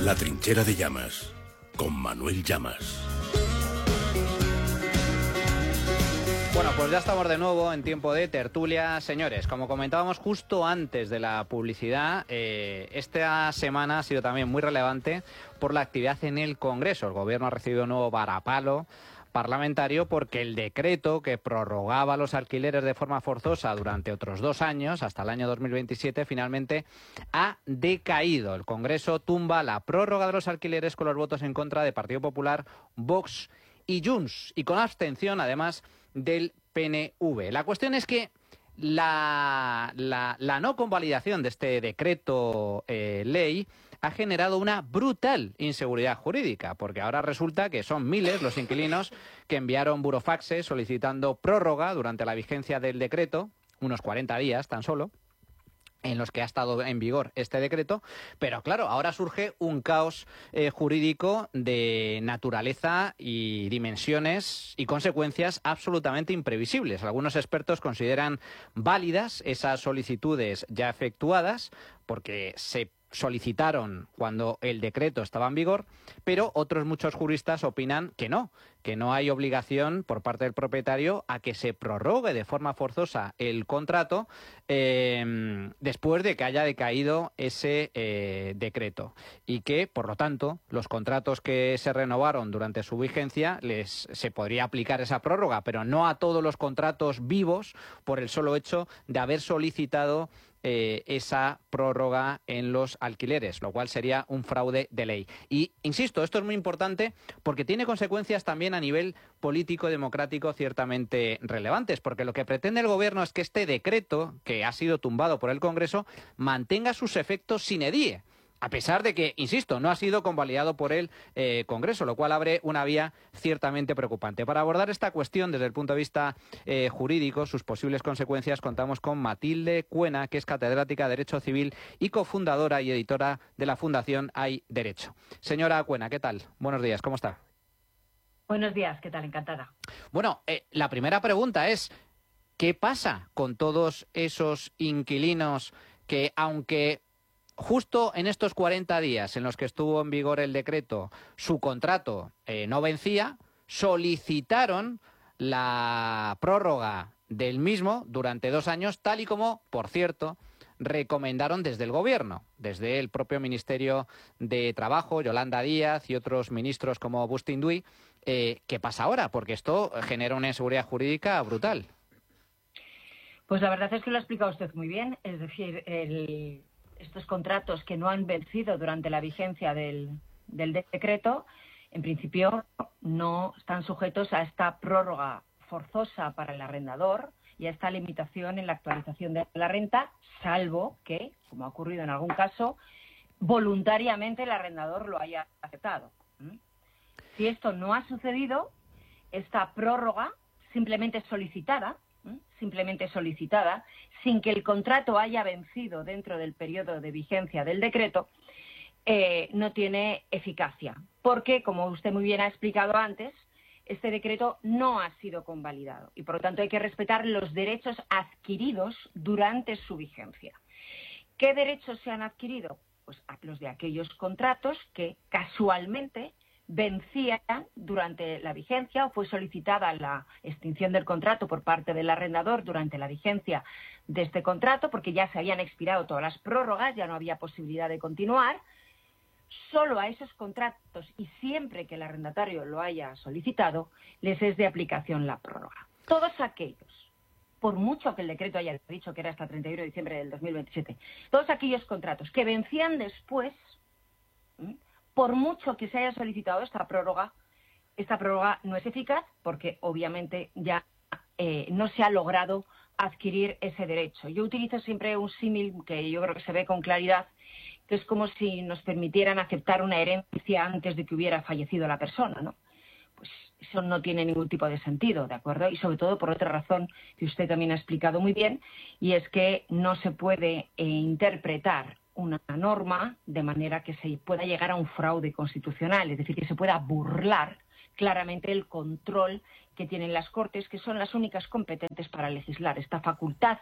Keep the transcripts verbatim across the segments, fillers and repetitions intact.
La trinchera de Llamas, con Manuel Llamas. Bueno, pues ya estamos de nuevo en tiempo de tertulia. Señores, como comentábamos justo antes de la publicidad, eh, esta semana ha sido también muy relevante por la actividad en el Congreso. El Gobierno ha recibido un nuevo varapalo parlamentario porque el decreto que prorrogaba los alquileres de forma forzosa durante otros dos años, hasta el año dos mil veintisiete, finalmente ha decaído. El Congreso tumba la prórroga de los alquileres con los votos en contra de Partido Popular, Vox y Junts, y con abstención, además, del P N V. La cuestión es que la, la, la no convalidación de este decreto eh, ley ha generado una brutal inseguridad jurídica, porque ahora resulta que son miles los inquilinos que enviaron burofaxes solicitando prórroga durante la vigencia del decreto, unos cuarenta días tan solo, en los que ha estado en vigor este decreto, pero claro, ahora surge un caos eh, jurídico de naturaleza y dimensiones y consecuencias absolutamente imprevisibles. Algunos expertos consideran válidas esas solicitudes ya efectuadas porque se solicitaron cuando el decreto estaba en vigor, pero otros muchos juristas opinan que no, que no hay obligación por parte del propietario a que se prorrogue de forma forzosa el contrato eh, después de que haya decaído ese eh, decreto, y que, por lo tanto, los contratos que se renovaron durante su vigencia les se podría aplicar esa prórroga, pero no a todos los contratos vivos por el solo hecho de haber solicitado Eh, esa prórroga en los alquileres, lo cual sería un fraude de ley. Y, insisto, esto es muy importante porque tiene consecuencias también a nivel político y democrático ciertamente relevantes, porque lo que pretende el Gobierno es que este decreto, que ha sido tumbado por el Congreso, mantenga sus efectos sine die, a pesar de que, insisto, no ha sido convalidado por el eh, Congreso, lo cual abre una vía ciertamente preocupante. Para abordar esta cuestión desde el punto de vista eh, jurídico, sus posibles consecuencias, contamos con Matilde Cuena, que es catedrática de Derecho Civil y cofundadora y editora de la Fundación Hay Derecho. Señora Cuena, ¿qué tal? Buenos días, ¿cómo está? Buenos días, ¿qué tal? Encantada. Bueno, eh, la primera pregunta es, ¿qué pasa con todos esos inquilinos que, aunque justo en estos cuarenta días en los que estuvo en vigor el decreto, su contrato eh, no vencía, solicitaron la prórroga del mismo durante dos años, tal y como, por cierto, recomendaron desde el Gobierno, desde el propio Ministerio de Trabajo, Yolanda Díaz y otros ministros como Agustín Duy? Eh, ¿Qué pasa ahora? Porque esto genera una inseguridad jurídica brutal. Pues la verdad es que lo ha explicado usted muy bien, es decir, el... estos contratos que no han vencido durante la vigencia del, del decreto, en principio no están sujetos a esta prórroga forzosa para el arrendador y a esta limitación en la actualización de la renta, salvo que, como ha ocurrido en algún caso, voluntariamente el arrendador lo haya aceptado. ¿Mm? Si esto no ha sucedido, esta prórroga simplemente solicitada, simplemente solicitada, sin que el contrato haya vencido dentro del periodo de vigencia del decreto, eh, no tiene eficacia. Porque, como usted muy bien ha explicado antes, este decreto no ha sido convalidado y, por lo tanto, hay que respetar los derechos adquiridos durante su vigencia. ¿Qué derechos se han adquirido? Pues los de aquellos contratos que casualmente vencían durante la vigencia o fue solicitada la extinción del contrato por parte del arrendador durante la vigencia de este contrato porque ya se habían expirado todas las prórrogas, ya no había posibilidad de continuar. Solo a esos contratos y siempre que el arrendatario lo haya solicitado, les es de aplicación la prórroga. Todos aquellos, por mucho que el decreto haya dicho que era hasta treinta y uno de diciembre del dos mil veintisiete, todos aquellos contratos que vencían después, ¿sí?, por mucho que se haya solicitado esta prórroga, esta prórroga no es eficaz porque obviamente ya eh, no se ha logrado adquirir ese derecho. Yo utilizo siempre un símil que yo creo que se ve con claridad, que es como si nos permitieran aceptar una herencia antes de que hubiera fallecido la persona, ¿no? Pues eso no tiene ningún tipo de sentido, ¿de acuerdo? Y sobre todo por otra razón que usted también ha explicado muy bien, y es que no se puede eh, interpretar una norma de manera que se pueda llegar a un fraude constitucional, es decir, que se pueda burlar claramente el control que tienen las Cortes, que son las únicas competentes para legislar. Esta facultad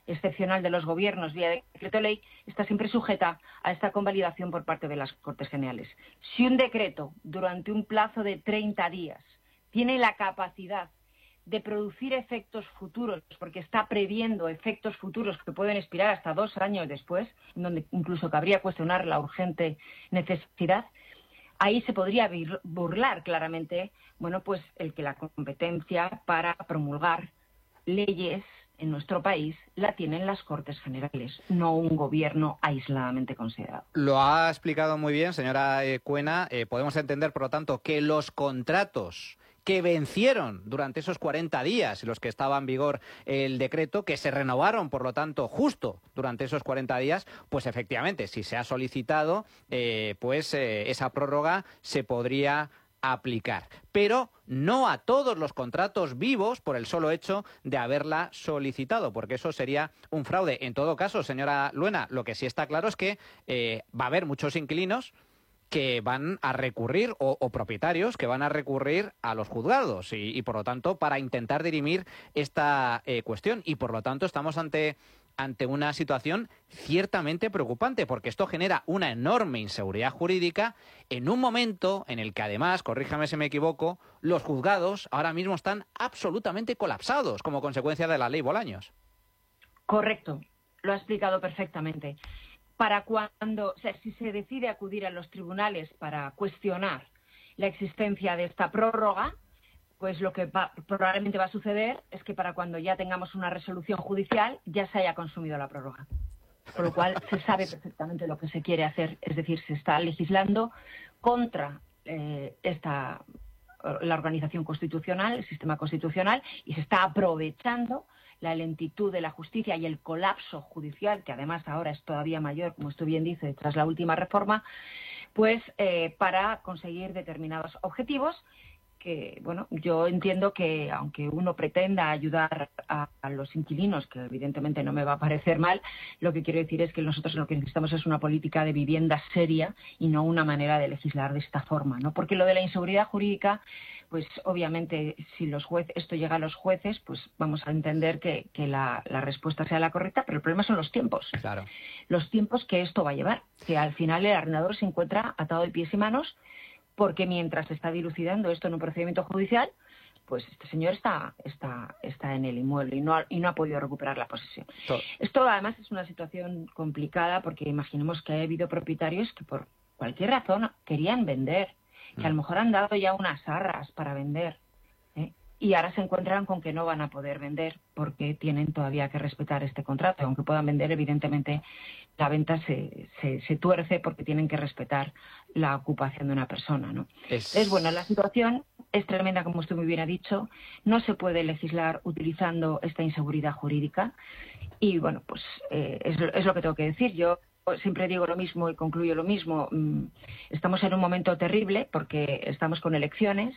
excepcional de los gobiernos vía decreto ley está siempre sujeta a esta convalidación por parte de las Cortes Generales. Si un decreto durante un plazo de treinta días tiene la capacidad de producir efectos futuros, porque está previendo efectos futuros que pueden expirar hasta dos años después, donde incluso cabría cuestionar la urgente necesidad, ahí se podría burlar claramente, bueno, pues el que la competencia para promulgar leyes en nuestro país la tienen las Cortes Generales, no un gobierno aisladamente considerado. Lo ha explicado muy bien, señora eh, Cuena. Eh, podemos entender, por lo tanto, que los contratos que vencieron durante esos cuarenta días, los que estaba en vigor el decreto, que se renovaron, por lo tanto, justo durante esos cuarenta días, pues efectivamente, si se ha solicitado, eh, pues eh, esa prórroga se podría aplicar. Pero no a todos los contratos vivos por el solo hecho de haberla solicitado, porque eso sería un fraude. En todo caso, señora Luena, lo que sí está claro es que eh, va a haber muchos inquilinos que van a recurrir, o, o propietarios que van a recurrir a los juzgados y, y por lo tanto, para intentar dirimir esta eh, cuestión. Y por lo tanto, estamos ante, ante una situación ciertamente preocupante, porque esto genera una enorme inseguridad jurídica en un momento en el que, además, corríjame si me equivoco, los juzgados ahora mismo están absolutamente colapsados como consecuencia de la ley Bolaños. Correcto, lo ha explicado perfectamente. Para cuando, o sea, si se decide acudir a los tribunales para cuestionar la existencia de esta prórroga, pues lo que va, probablemente va a suceder es que para cuando ya tengamos una resolución judicial ya se haya consumido la prórroga. Por lo cual se sabe perfectamente lo que se quiere hacer, es decir, se está legislando contra eh, esta la organización constitucional, el sistema constitucional, y se está aprovechando la lentitud de la justicia y el colapso judicial, que además ahora es todavía mayor, como usted bien dice, tras la última reforma, pues eh, para conseguir determinados objetivos que, bueno, yo entiendo que aunque uno pretenda ayudar a, a los inquilinos, que evidentemente no me va a parecer mal, lo que quiero decir es que nosotros lo que necesitamos es una política de vivienda seria y no una manera de legislar de esta forma, ¿no? Porque lo de la inseguridad jurídica, pues obviamente si los jueces, esto llega a los jueces, pues vamos a entender que, que la, la respuesta sea la correcta, pero el problema son los tiempos. Claro. Los tiempos que esto va a llevar, que al final el arrendador se encuentra atado de pies y manos, porque mientras se está dilucidando esto en un procedimiento judicial, pues este señor está está está en el inmueble y no ha, y no ha podido recuperar la posesión. Todo. Esto además es una situación complicada porque imaginemos que ha habido propietarios que por cualquier razón querían vender, que a lo mejor han dado ya unas arras para vender, ¿eh? Y ahora se encuentran con que no van a poder vender porque tienen todavía que respetar este contrato. Aunque puedan vender, evidentemente la venta se, se, se tuerce porque tienen que respetar la ocupación de una persona, ¿no? Es... es bueno, la situación es tremenda, como usted muy bien ha dicho. No se puede legislar utilizando esta inseguridad jurídica y, bueno, pues eh, es, es lo que tengo que decir. Yo siempre digo lo mismo y concluyo lo mismo. Estamos en un momento terrible porque estamos con elecciones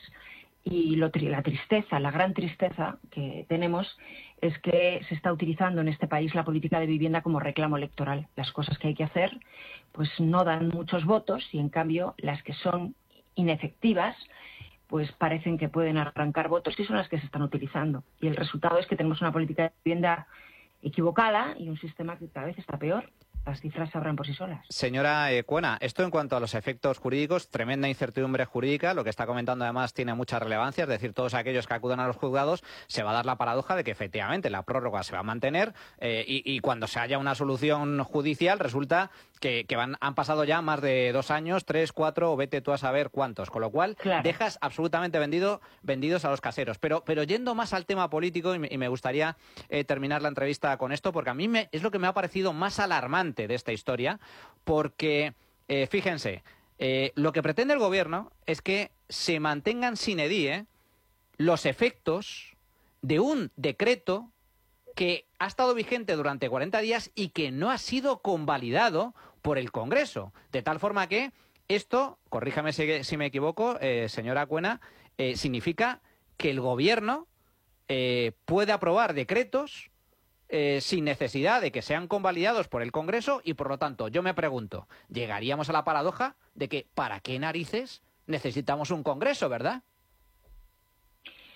y lo, la tristeza, la gran tristeza que tenemos es que se está utilizando en este país la política de vivienda como reclamo electoral. Las cosas que hay que hacer pues no dan muchos votos y en cambio las que son inefectivas pues parecen que pueden arrancar votos y son las que se están utilizando. Y el resultado es que tenemos una política de vivienda equivocada y un sistema que cada vez está peor. Las cifras se abran por sí solas. Señora eh, Cuena, esto en cuanto a los efectos jurídicos, tremenda incertidumbre jurídica, lo que está comentando además tiene mucha relevancia, es decir, todos aquellos que acudan a los juzgados se va a dar la paradoja de que efectivamente la prórroga se va a mantener eh, y, y cuando se haya una solución judicial resulta que, que van, han pasado ya más de dos años, tres, cuatro o vete tú a saber cuántos, con lo cual claro, dejas absolutamente vendido, vendidos a los caseros. Pero, pero yendo más al tema político, y me, y me gustaría eh, terminar la entrevista con esto, porque a mí me, es lo que me ha parecido más alarmante de esta historia, porque eh, fíjense, eh, lo que pretende el gobierno es que se mantengan sine die los efectos de un decreto que ha estado vigente durante cuarenta días y que no ha sido convalidado por el Congreso, de tal forma que esto, corríjame si, si me equivoco, eh, señora Cuena, eh, significa que el gobierno eh, puede aprobar decretos Eh, sin necesidad de que sean convalidados por el Congreso y, por lo tanto, yo me pregunto, llegaríamos a la paradoja de que ¿para qué narices necesitamos un Congreso, verdad?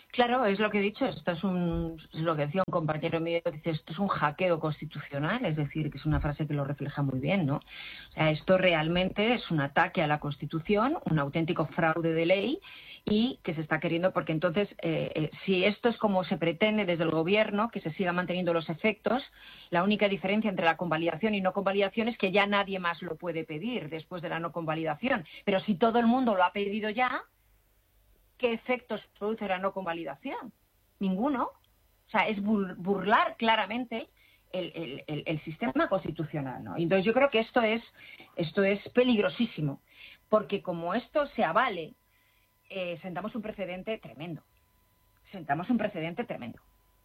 Claro, es lo que he dicho, esto es un, es lo que decía un compañero mío, que dice, esto es un hackeo constitucional, es decir, que es una frase que lo refleja muy bien, ¿no? O sea, esto realmente es un ataque a la Constitución, un auténtico fraude de ley, y que se está queriendo, porque entonces, eh, eh, si esto es como se pretende desde el Gobierno, que se sigan manteniendo los efectos, la única diferencia entre la convalidación y no convalidación es que ya nadie más lo puede pedir después de la no convalidación. Pero si todo el mundo lo ha pedido ya, ¿qué efectos produce la no convalidación? Ninguno. O sea, es burlar claramente el, el, el, el sistema constitucional, ¿no? Entonces yo creo que esto es, esto es peligrosísimo, porque como esto se avale, eh, sentamos un precedente tremendo. Sentamos un precedente tremendo.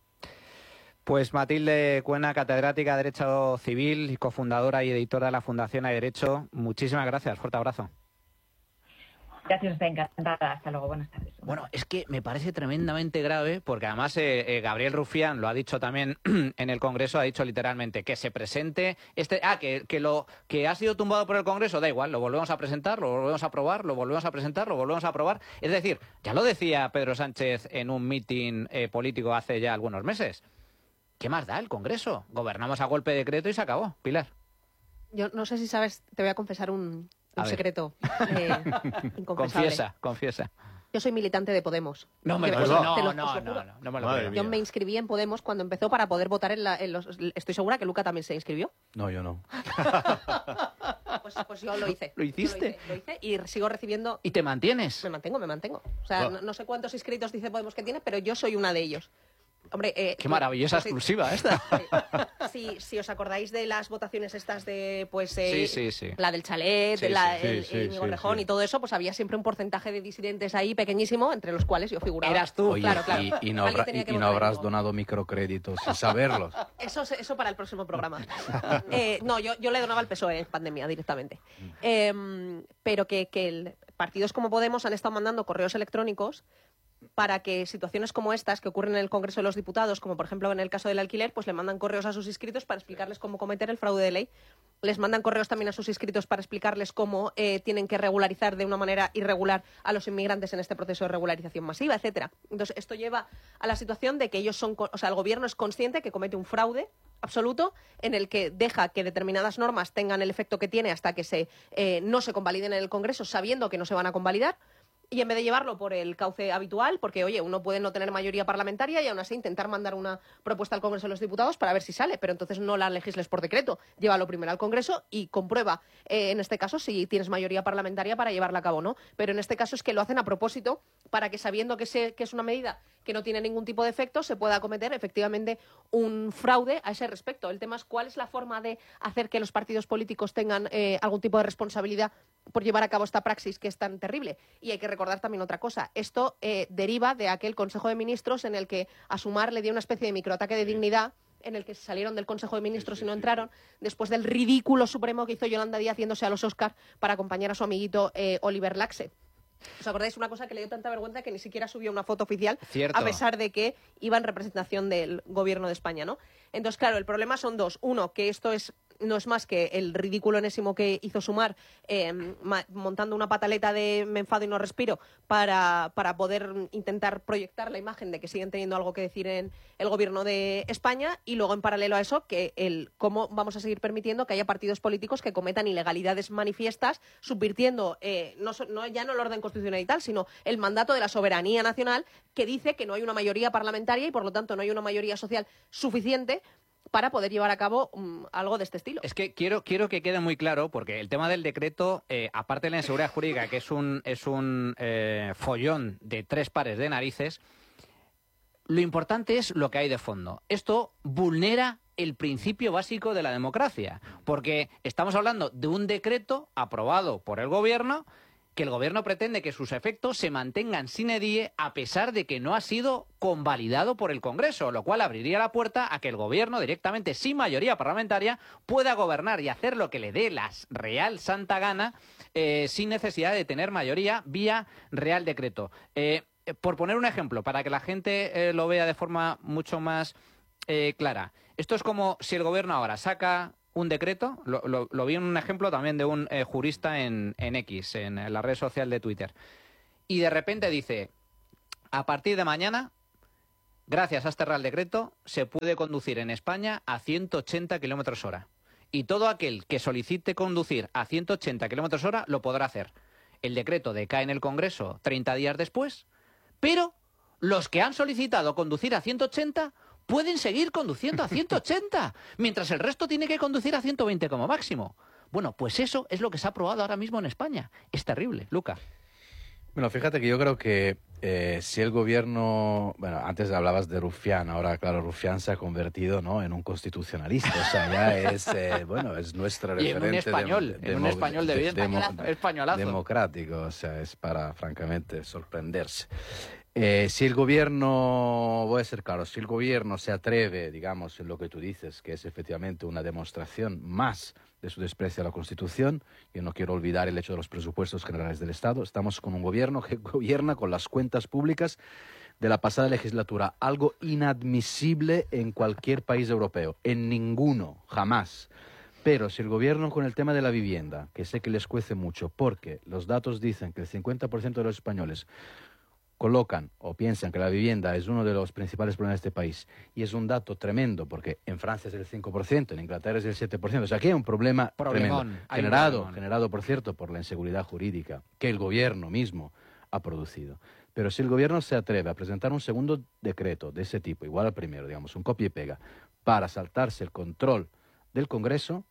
Pues Matilde Cuena, catedrática de Derecho Civil y cofundadora y editora de la Fundación Hay Derecho, muchísimas gracias. Fuerte abrazo. Gracias, está encantada. Hasta luego, buenas tardes. Bueno, es que me parece tremendamente grave, porque además eh, eh, Gabriel Rufián lo ha dicho también en el Congreso, ha dicho literalmente que se presente este, ah, que, que lo que ha sido tumbado por el Congreso, da igual, lo volvemos a presentar, lo volvemos a aprobar, lo volvemos a presentar, lo volvemos a aprobar. Es decir, ya lo decía Pedro Sánchez en un mitin eh, político hace ya algunos meses. ¿Qué más da el Congreso? Gobernamos a golpe de decreto y se acabó. Pilar. Yo no sé si sabes, te voy a confesar un... Un secreto eh, inconfesable. Confiesa, confiesa. Yo soy militante de Podemos. No me lo os, no, te lo, no, os lo no, juro. no, no me lo Madre creo. Yo mía. me inscribí en Podemos cuando empezó para poder votar en, la, en los... Estoy segura que Luca también se inscribió. No, yo no. Pues, pues yo lo hice. ¿Lo hiciste? Yo Lo hice, lo hice y sigo recibiendo... ¿Y te mantienes? Me mantengo, me mantengo. O sea, Oh. no, no sé cuántos inscritos dice Podemos que tiene, pero yo soy una de ellos. Hombre, eh, Qué maravillosa sí, exclusiva esta. sí. Si, si os acordáis de las votaciones estas de, pues, eh, Sí, sí, sí. la del chalet, Sí, la, sí, el, sí, el sí, Íñigo Rejón sí. y todo eso, pues había siempre un porcentaje de disidentes ahí pequeñísimo, entre los cuales yo figuraba. Eras tú. Oye, Claro, claro. y, y no, Alguien habrá- tenía y- que y no votar habrás Íñigo. donado microcréditos sin saberlos. Eso, eso para el próximo programa. Eh, no, yo, yo le donaba al P S O E en pandemia directamente. Eh, pero que, que el, partidos como Podemos han estado mandando correos electrónicos para que situaciones como estas que ocurren en el Congreso de los Diputados, como por ejemplo en el caso del alquiler, pues le mandan correos a sus inscritos para explicarles cómo cometer el fraude de ley. Les mandan correos también a sus inscritos para explicarles cómo eh, tienen que regularizar de una manera irregular a los inmigrantes en este proceso de regularización masiva, etcétera. Entonces, esto lleva a la situación de que ellos son, co- o sea, el gobierno es consciente que comete un fraude absoluto en el que deja que determinadas normas tengan el efecto que tiene hasta que se eh, no se convaliden en el Congreso, sabiendo que no se van a convalidar. Y en vez de llevarlo por el cauce habitual, porque, oye, uno puede no tener mayoría parlamentaria y aún así intentar mandar una propuesta al Congreso de los Diputados para ver si sale, pero entonces no la legisles por decreto. Llévalo primero al Congreso y comprueba, eh, en este caso, si tienes mayoría parlamentaria para llevarla a cabo o no. Pero en este caso es que lo hacen a propósito para que, sabiendo que, se, que es una medida que no tiene ningún tipo de efecto, se pueda cometer efectivamente un fraude a ese respecto. El tema es cuál es la forma de hacer que los partidos políticos tengan eh, algún tipo de responsabilidad por llevar a cabo esta praxis que es tan terrible. Y hay que recordar también otra cosa. Esto eh, deriva de aquel Consejo de Ministros en el que a Sumar le dio una especie de microataque de dignidad, en el que se salieron del Consejo de Ministros y no entraron, después del ridículo supremo que hizo Yolanda Díaz yéndose a los Oscar para acompañar a su amiguito eh, Oliver Laxe. ¿Os acordáis? Una cosa que le dio tanta vergüenza que ni siquiera subió una foto oficial, Cierto. a pesar de que iba en representación del gobierno de España, ¿no? Entonces, claro, el problema son dos. Uno, que esto es no es más que el ridículo enésimo que hizo Sumar, eh, ma- montando una pataleta de me enfado y no respiro para, para poder intentar proyectar la imagen de que siguen teniendo algo que decir en el gobierno de España, y luego en paralelo a eso que el cómo vamos a seguir permitiendo que haya partidos políticos que cometan ilegalidades manifiestas, subvirtiendo eh, no, so- no ya no el orden constitucional y tal, sino el mandato de la soberanía nacional, que dice que no hay una mayoría parlamentaria y por lo tanto no hay una mayoría social suficiente para poder llevar a cabo um, algo de este estilo. Es que quiero, quiero que quede muy claro, porque el tema del decreto, eh, aparte de la inseguridad jurídica, que es un, es un eh, follón de tres pares de narices, lo importante es lo que hay de fondo. Esto vulnera el principio básico de la democracia, porque estamos hablando de un decreto aprobado por el gobierno, que el gobierno pretende que sus efectos se mantengan sine die a pesar de que no ha sido convalidado por el Congreso, lo cual abriría la puerta a que el gobierno directamente, sin mayoría parlamentaria, pueda gobernar y hacer lo que le dé la real santa gana eh, sin necesidad de tener mayoría vía real decreto. Eh, por poner un ejemplo, para que la gente eh, lo vea de forma mucho más eh, clara, esto es como si el gobierno ahora saca un decreto, lo, lo, lo vi en un ejemplo también de un eh, jurista en, en X, en la red social de Twitter, y de repente dice, A partir de mañana, gracias a este Real Decreto, se puede conducir en España a ciento ochenta kilómetros hora. Y todo aquel que solicite conducir a ciento ochenta kilómetros hora lo podrá hacer. El decreto decae en el Congreso treinta días después, pero los que han solicitado conducir a ciento ochenta pueden seguir conduciendo a ciento ochenta, mientras el resto tiene que conducir a ciento veinte como máximo. Bueno, pues eso es lo que se ha aprobado ahora mismo en España. Es terrible, Luca. Bueno, fíjate que yo creo que eh, si el gobierno, bueno, antes hablabas de Rufián, ahora claro, Rufián se ha convertido, ¿no?, en un constitucionalista, o sea, ya es, eh, bueno, es nuestro Y referente. en un español, de, en un español de bien, demo- españolazo. democrático, o sea, es para, francamente, sorprenderse. Eh, si el gobierno, voy a ser claro, si el gobierno se atreve, digamos, en lo que tú dices, que es efectivamente una demostración más de su desprecio a la Constitución, yo no quiero olvidar el hecho de los presupuestos generales del Estado, estamos con un gobierno que gobierna con las cuentas públicas de la pasada legislatura, algo inadmisible en cualquier país europeo, en ninguno, jamás. Pero si el gobierno con el tema de la vivienda, que sé que les cuece mucho, porque los datos dicen que el cincuenta por ciento de los españoles colocan o piensan que la vivienda es uno de los principales problemas de este país, y es un dato tremendo, porque en Francia es el cinco por ciento, en Inglaterra es el siete por ciento, o sea, aquí hay un problema Problemón, tremendo, hay un generado, problemón. generado, por cierto, por la inseguridad jurídica que el gobierno mismo ha producido. Pero si el gobierno se atreve a presentar un segundo decreto de ese tipo, igual al primero, digamos, un copia y pega, para saltarse el control del Congreso,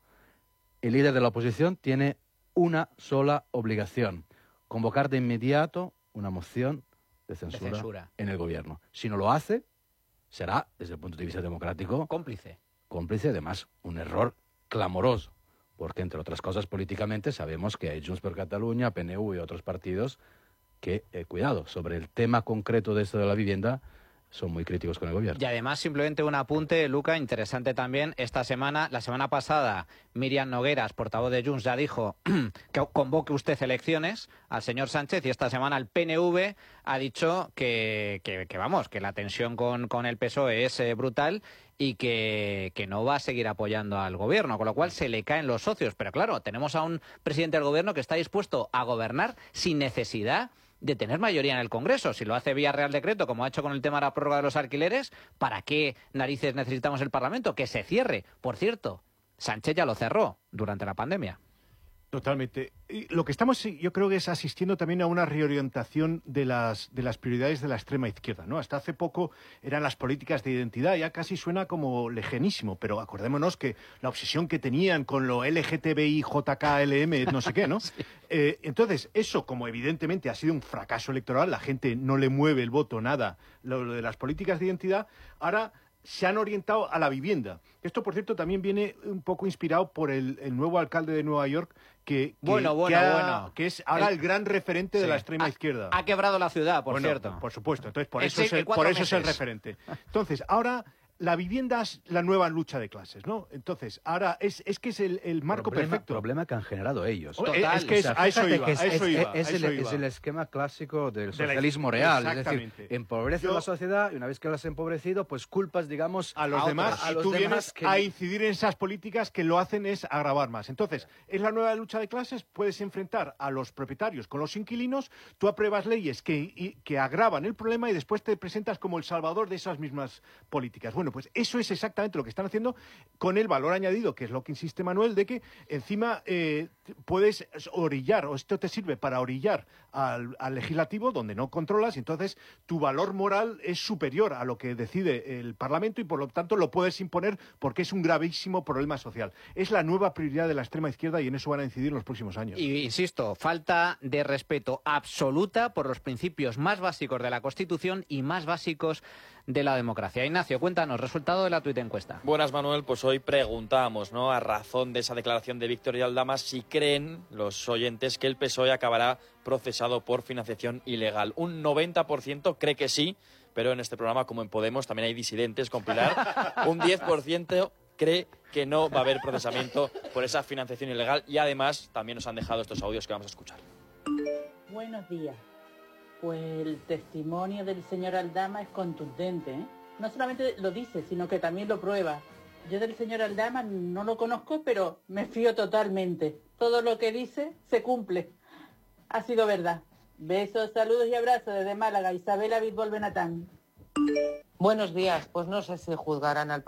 el líder de la oposición tiene una sola obligación: convocar de inmediato una moción de censura, De censura. en el gobierno. Si no lo hace, será, desde el punto de vista democrático, Cómplice. cómplice, además, un error clamoroso, porque, entre otras cosas, políticamente sabemos que hay Junts per Catalunya, P N V y otros partidos que, eh, cuidado, sobre el tema concreto de esto de la vivienda, son muy críticos con el gobierno. Y además, simplemente un apunte, Luca, interesante también. Esta semana, la semana pasada, Miriam Nogueras, portavoz de Junts, ya dijo que convoque usted elecciones al señor Sánchez, y esta semana el P N V ha dicho que, que, que vamos, que la tensión con, con el P S O E es eh, brutal y que, que no va a seguir apoyando al gobierno, con lo cual se le caen los socios. Pero claro, tenemos a un presidente del gobierno que está dispuesto a gobernar sin necesidad de tener mayoría en el Congreso. Si lo hace vía Real Decreto, como ha hecho con el tema de la prórroga de los alquileres, ¿para qué narices necesitamos el Parlamento? Que se cierre. Por cierto, Sánchez ya lo cerró durante la pandemia. Totalmente. Y lo que estamos, yo creo que es asistiendo también a una reorientación de las, de las prioridades de la extrema izquierda, ¿no? Hasta hace poco eran las políticas de identidad, ya casi suena como lejanísimo, pero acordémonos que la obsesión que tenían con lo L G T B I, J K L M, no sé qué, ¿no? Sí. Eh, entonces, eso, como evidentemente ha sido un fracaso electoral, la gente no le mueve el voto, nada, lo, lo de las políticas de identidad, ahora se han orientado a la vivienda. Esto, por cierto, también viene un poco inspirado por el, el nuevo alcalde de Nueva York, que, que, bueno, bueno, que, ha, bueno. que es ahora el, el gran referente sí. de la extrema ha, izquierda. Ha quebrado la ciudad, por bueno, cierto. Por supuesto. Entonces, por, es eso, es el, por eso es el meses. referente. Entonces, ahora la vivienda es la nueva lucha de clases, ¿no? Entonces, ahora es, es que es el, el marco problema, perfecto. problema que han generado ellos. Total. Es que es, o sea, a eso iba, que es, a eso es, iba, es, a eso el, iba. es el esquema clásico del de socialismo la, real. Es decir, empobrece Yo, la sociedad y una vez que la has empobrecido, pues culpas, digamos, a los a demás. Otros, a y los tú demás vienes que... a incidir en esas políticas que lo hacen es agravar más. Entonces, es la nueva lucha de clases, puedes enfrentar a los propietarios con los inquilinos, tú apruebas leyes que, y, que agravan el problema y después te presentas como el salvador de esas mismas políticas. Bueno, pues eso es exactamente lo que están haciendo, con el valor añadido, que es lo que insiste Manuel, de que encima eh, puedes orillar, o esto te sirve para orillar al, al legislativo, donde no controlas, y entonces tu valor moral es superior a lo que decide el Parlamento y por lo tanto lo puedes imponer porque es un gravísimo problema social. Es la nueva prioridad de la extrema izquierda y en eso van a incidir en los próximos años. Y insisto, falta de respeto absoluta por los principios más básicos de la Constitución y más básicos de la democracia. Ignacio, cuéntanos, resultado de la tuit encuesta. Buenas, Manuel. Pues hoy preguntamos, ¿no?, a razón de esa declaración de Víctor y Aldama, si creen los oyentes que el P S O E acabará procesado por financiación ilegal. Un noventa por ciento cree que sí, pero en este programa, como en Podemos, también hay disidentes con Pilar. Un diez por ciento cree que no va a haber procesamiento por esa financiación ilegal y además también nos han dejado estos audios que vamos a escuchar. Buenos días. Pues el testimonio del señor Aldama es contundente, ¿eh? No solamente lo dice, sino que también lo prueba. Yo del señor Aldama no lo conozco, pero me fío totalmente. Todo lo que dice se cumple. Ha sido verdad. Besos, saludos y abrazos desde Málaga. Isabela Bitbol Benatán. Buenos días. Pues no sé si juzgarán al